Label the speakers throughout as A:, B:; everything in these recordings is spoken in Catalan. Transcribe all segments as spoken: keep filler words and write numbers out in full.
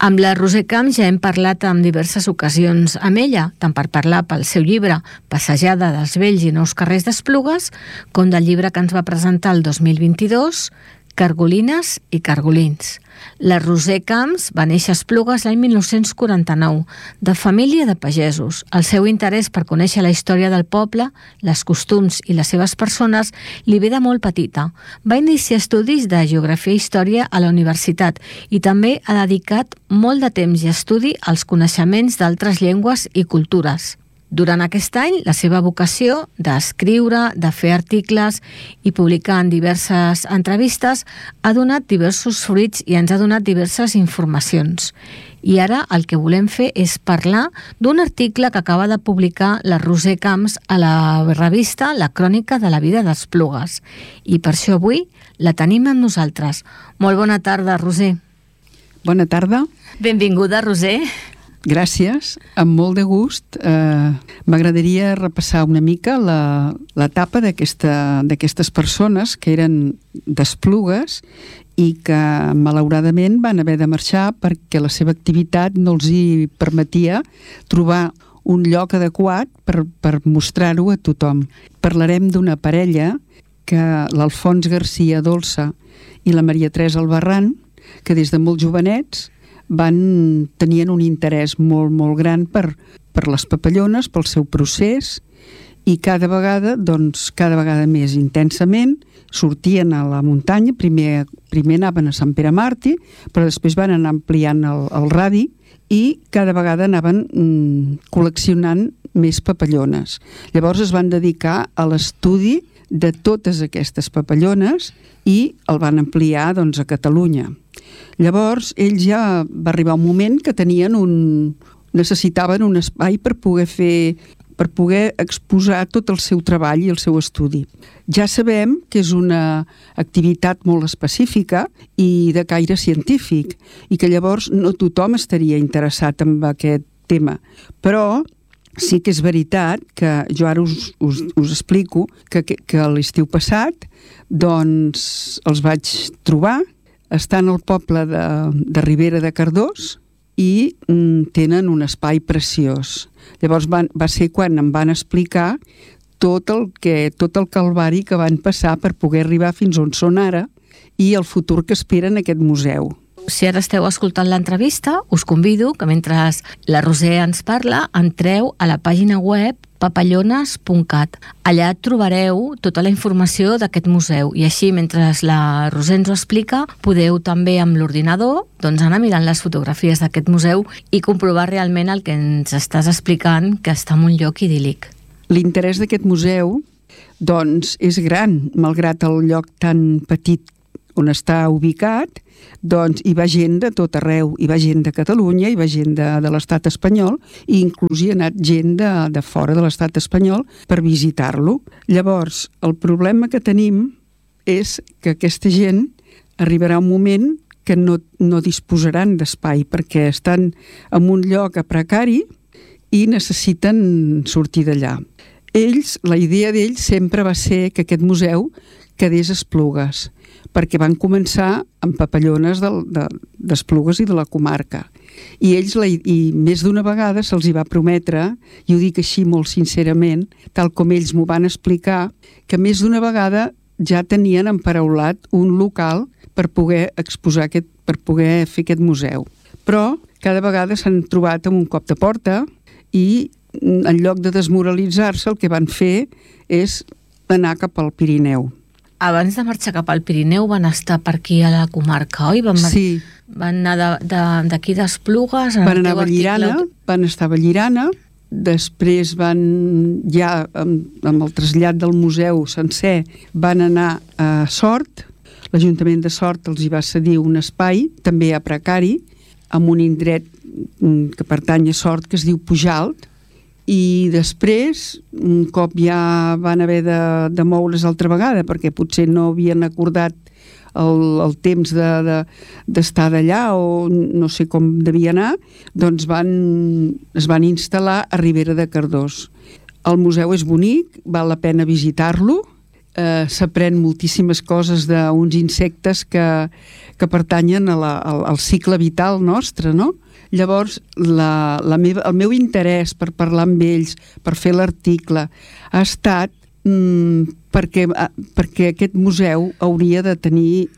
A: Amb la Roser Camps ja hem parlat en diverses ocasions amb ella, tant per parlar pel seu llibre Passejada dels vells i nous carrers d'Esplugues, com del llibre que ens va presentar el dos mil vint-i-dos, Cargolines i Cargolins. La Roser Camps va néixer a Esplugues l'any mil nou-cents quaranta-nou, de família de pagesos. El seu interès per conèixer la història del poble, les costums i les seves persones li ve de molt petita. Va iniciar estudis de geografia i història a la universitat i també ha dedicat molt de temps i estudi als coneixements d'altres llengües i cultures. Durant aquest any, la seva vocació d'escriure, de fer articles i publicar en diverses entrevistes ha donat diversos fruits i ens ha donat diverses informacions. I ara el que volem fer és parlar d'un article que acaba de publicar la Roser Camps a la revista La Crònica de la Vida d'Esplugues. I per això avui la tenim amb nosaltres. Molt bona tarda, Roser.
B: Bona tarda.
A: Benvinguda, Roser.
B: Gràcies, amb molt de gust. Eh, M'agradaria repassar una mica la, l'etapa d'aquesta, d'aquestes persones que eren d'Esplugues i que malauradament van haver de marxar perquè la seva activitat no els hi permetia trobar un lloc adequat per, per mostrar-ho a tothom. Parlarem d'una parella, que l'Alfons Garcia Dolça i la Maria Teresa Albarrán, que des de molt jovenets van tenien un interès molt, molt gran per, per les papallones, pel seu procés, i cada vegada, doncs, cada vegada més intensament, sortien a la muntanya, primer, primer anaven a Sant Pere Màrtir, però després van anar ampliant el, el radi i cada vegada anaven mm, col·leccionant més papallones. Llavors es van dedicar a l'estudi de totes aquestes papallones i el van ampliar, doncs, a Catalunya. Llavors, ells ja va arribar un moment que tenien un... necessitaven un espai per poder fer, per poder exposar tot el seu treball i el seu estudi. Ja sabem que és una activitat molt específica i de caire científic i que llavors no tothom estaria interessat en aquest tema, però sí que és veritat que jo ara us, us, us explico que, que, que l'estiu passat doncs els vaig trobar. Estan al poble de, de Ribera de Cardós i mm, tenen un espai preciós. Llavors van, va ser quan em van explicar tot el, que, tot el calvari que van passar per poder arribar fins on són ara i el futur que esperen aquest museu.
A: Si ara esteu escoltant l'entrevista, us convido que mentre la Roser ens parla, entreu a la pàgina web papallones punt cat. Allà trobareu tota la informació d'aquest museu i així, mentre la Roser ens ho explica, podeu també amb l'ordinador doncs, anar mirant les fotografies d'aquest museu i comprovar realment el que ens estàs explicant, que està en un lloc idíl·lic.
B: L'interès d'aquest museu doncs, és gran, malgrat el lloc tan petit on està ubicat, doncs hi va gent de tot arreu, hi va gent de Catalunya, hi va gent de, de l'estat espanyol i inclús hi ha anat gent de, de fora de l'estat espanyol per visitar-lo. Llavors, el problema que tenim és que aquesta gent arribarà un moment que no, no disposaran d'espai perquè estan en un lloc a precari i necessiten sortir d'allà. Ells, la idea d'ells sempre va ser que aquest museu quedés a Esplugues, perquè van començar amb papallones d'Esplugues i de la comarca. I ells, la, i més d'una vegada se'ls hi va prometre, i ho dic així molt sincerament, tal com ells m'ho van explicar, que més d'una vegada ja tenien emparaulat un local per poder exposar aquest, per poder fer aquest museu. Però cada vegada s'han trobat amb un cop de porta i en lloc de desmoralitzar-se el que van fer és anar cap al Pirineu.
A: Abans de marxar cap al Pirineu van estar per aquí a la comarca, oi? Van,
B: sí.
A: Van anar d'aquí de, d'Esplugues...
B: Van anar a Vallirana, article... van estar a Vallirana, després van, ja amb, amb el trasllat del museu sencer, van anar a Sort. L'Ajuntament de Sort els hi va cedir un espai, també a precari, amb un indret que pertany a Sort, que es diu Pujalt, i després, un cop ja van haver de, de moure's altra vegada, perquè potser no havien acordat el, el temps de, de, d'estar d'allà o no sé com devia anar, doncs van, es van instal·lar a Ribera de Cardós. El museu és bonic, val la pena visitar-lo, eh, s'aprèn moltíssimes coses d'uns insectes que, que pertanyen a la, al, al cicle vital nostre, no? Llavors, la, la meva, el meu interès per parlar amb ells, per fer l'article, ha estat mm, perquè, perquè aquest museu hauria de tenir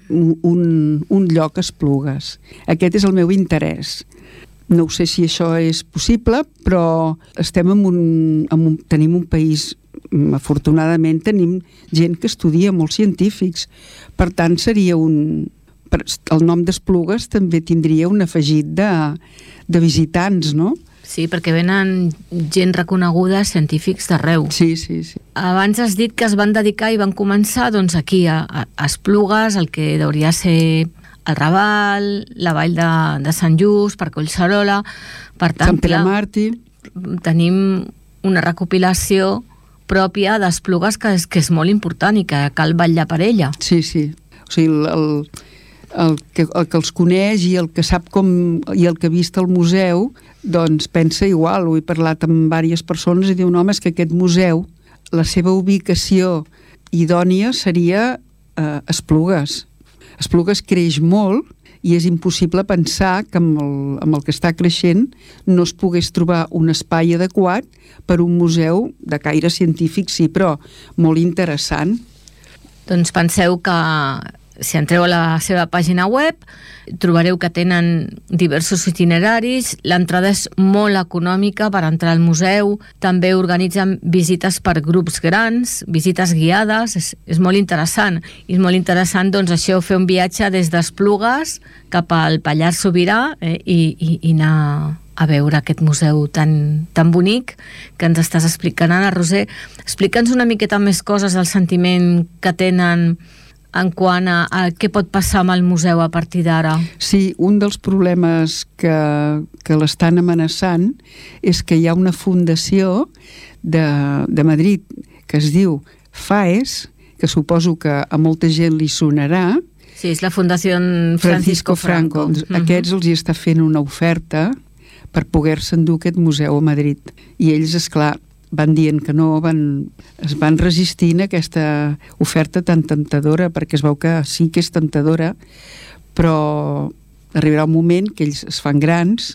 B: un, un lloc a Esplugues. Aquest és el meu interès. No sé si això és possible, però estem en un, en un, tenim un país, afortunadament tenim gent que estudia, molts científics. Per tant, seria un... el nom d'Esplugues també tindria un afegit de, de visitants, no?
A: Sí, perquè venen gent reconeguda, científics d'arreu.
B: Sí, sí, sí.
A: Abans has dit que es van dedicar i van començar doncs, aquí a, a Esplugues, el que hauria ser el Raval, la vall de, de Sant Just, per Collserola. Per tant,
B: Sant Pere Màrtir.
A: Tenim una recopilació pròpia d'Esplugues que és, que és molt important i que cal vetllar per ella.
B: Sí, sí. O sigui, el, el, el, que, el que els coneix i el que sap com i el que ha vist al museu, doncs pensa igual. Ho he parlat amb diverses persones i diuen, home, és que aquest museu, la seva ubicació idònia seria eh, Esplugues. Esplugues creix molt i és impossible pensar que amb el, amb el que està creixent no es pogués trobar un espai adequat per un museu de caire científic, sí, però molt interessant.
A: Doncs penseu que si entreu a la seva pàgina web trobareu que tenen diversos itineraris, l'entrada és molt econòmica per entrar al museu, també organitzen visites per grups grans, visites guiades, és, és molt interessant. I és molt interessant doncs, això, fer un viatge des d'Esplugues cap al Pallars Sobirà eh, i, i, i anar a veure aquest museu tan, tan bonic que ens estàs explicant, Anna. Roser, explica'ns una miqueta més coses del sentiment que tenen en quant a, a què pot passar amb el museu a partir d'ara.
B: Sí, un dels problemes que, que l'estan amenaçant és que hi ha una fundació de, de Madrid que es diu FAES, que suposo que a molta gent li sonarà.
A: Sí, és la Fundació Francisco,
B: Francisco Franco. Franco. Uh-huh. Aquests els hi està fent una oferta per poder-se endur aquest museu a Madrid. I ells, esclar, van dient que no, van, es van resistint a aquesta oferta tan tentadora, perquè es veu que sí que és tentadora, però arribarà un moment que ells es fan grans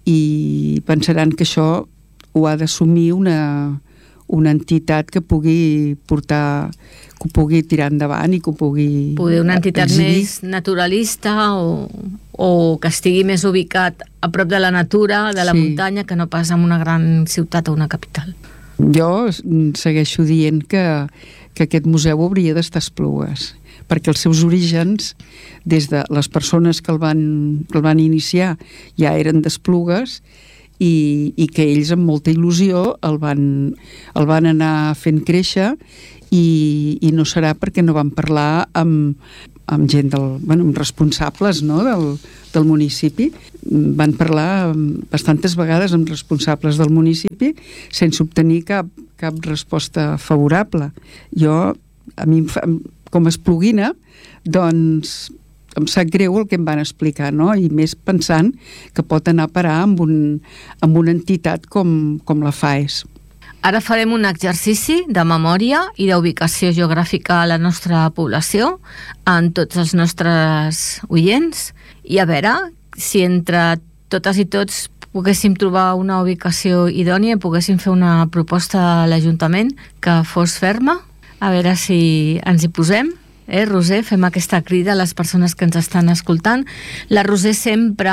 B: i pensaran que això ho ha d'assumir una, una entitat que pugui portar, que ho pugui tirar endavant i que ho pugui
A: Poder una entitat
B: exhibir.
A: Més naturalista o, o que estigui més ubicat a prop de la natura, de la
B: Sí.
A: muntanya, que no pas en una gran ciutat o una capital.
B: Jo segueixo dient que, que aquest museu hauria d'estar a Esplugues, perquè els seus orígens, des de les persones que el van, que el van iniciar, ja eren d'Esplugues, i, i que ells amb molta il·lusió el van, el van anar fent créixer, i, i no serà perquè no van parlar amb, amb gent del, bueno, amb responsables, no?, del, del municipi. Van parlar bastantes vegades amb responsables del municipi sense obtenir cap, cap resposta favorable. Jo, a mi, com a espluguina, doncs em sap greu el que em van explicar, no? I més pensant que pot anar a parar amb, un, amb una entitat com, com la FAES.
A: Ara farem un exercici de memòria i d'ubicació geogràfica a la nostra població, en tots els nostres oients, i a veure si entre totes i tots poguéssim trobar una ubicació idònia i poguéssim fer una proposta a l'Ajuntament que fos ferma. A veure si ens hi posem. Eh, Roser, fem aquesta crida a les persones que ens estan escoltant. La Roser sempre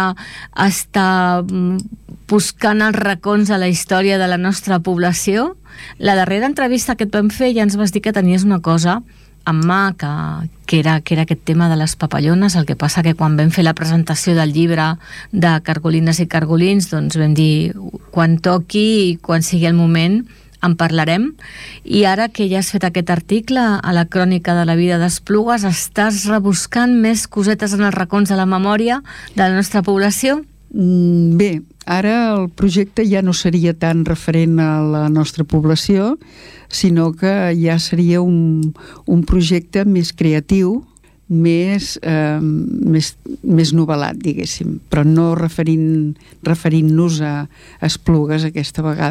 A: està buscant els racons a la història de la nostra població. La darrera entrevista que et vam fer ja ens vas dir que tenies una cosa en mà, que, que, era, que era aquest tema de les papallones. El que passa que quan vam fer la presentació del llibre de Cargolines i Cargolins, doncs vam dir quan toqui i quan sigui el moment en parlarem. I ara que ja has fet aquest article a la crònica de la vida d'Esplugues, estàs rebuscant més cosetes en els racons de la memòria de la nostra població?
B: Mm, bé, ara el projecte ja no seria tan referent a la nostra població, sinó que ja seria un, un projecte més creatiu, més, eh, més, més novel·lat, diguéssim, però no referint, referint-nos a Esplugues aquesta vegada.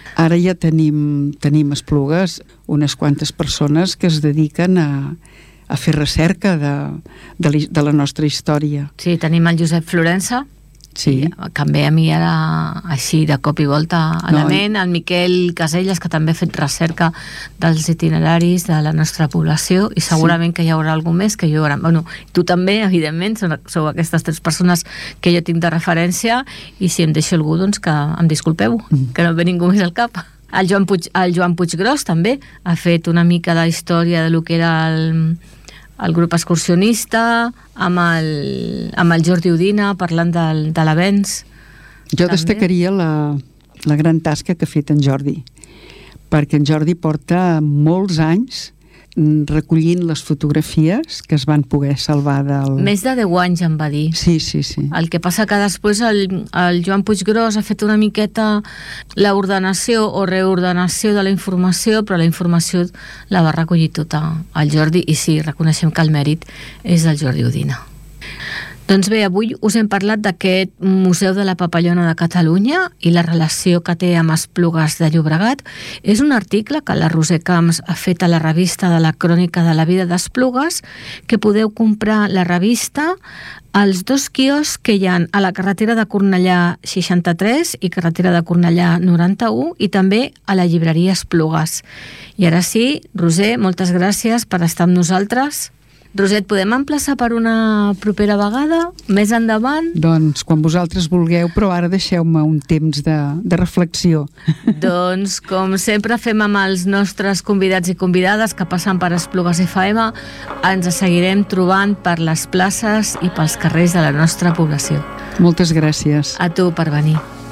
B: Ara ja tenim, tenim a Esplugues unes quantes persones que es dediquen a, a fer recerca de, de, li, de la nostra història.
A: Sí, tenim el Josep Florença,
B: Sí.
A: que em ve a mi ara així de cop i volta a la
B: No,
A: ment, el Miquel Caselles, que també ha fet recerca dels itineraris de la nostra població, i segurament sí. que hi haurà algú més que jo... Bueno, tu també, evidentment, sou, sou aquestes tres persones que jo tinc de referència, i si em deixo algú, doncs que em disculpeu, mm. que no ve ningú més al cap. El Joan, Puig, el Joan Puiggròs també ha fet una mica de història de lo que era el... el grup excursionista, amb el, amb el Jordi Udina, parlant del, de l'avenç.
B: Jo també destacaria la, la gran tasca que ha fet en Jordi, perquè en Jordi porta molts anys recollint les fotografies que es van poder salvar del...
A: Més de deu anys em va dir.
B: Sí, sí, sí.
A: El que passa que després el, el Joan Puiggròs ha fet una miqueta l'ordenació o reordenació de la informació, però la informació la va recollir tota el Jordi, i sí, reconeixem que el mèrit és del Jordi Udina. Doncs bé, avui us hem parlat d'aquest Museu de la Papallona de Catalunya i la relació que té amb Esplugues de Llobregat. És un article que la Roser Camps ha fet a la revista de la Crònica de la Vida d'Esplugues, que podeu comprar la revista als dos quioscs que hi ha a la carretera de Cornellà seixanta-tres i carretera de Cornellà noranta-u, i també a la llibreria Esplugues. I ara sí, Roser, moltes gràcies per estar amb nosaltres. Roser, et podem emplaçar per una propera vegada, més endavant?
B: Doncs quan vosaltres vulgueu, però ara deixeu-me un temps de, de reflexió.
A: Doncs, com sempre fem amb els nostres convidats i convidades que passen per Esplugues F M, ens seguirem trobant per les places i pels carrers de la nostra població.
B: Moltes gràcies.
A: A tu per venir.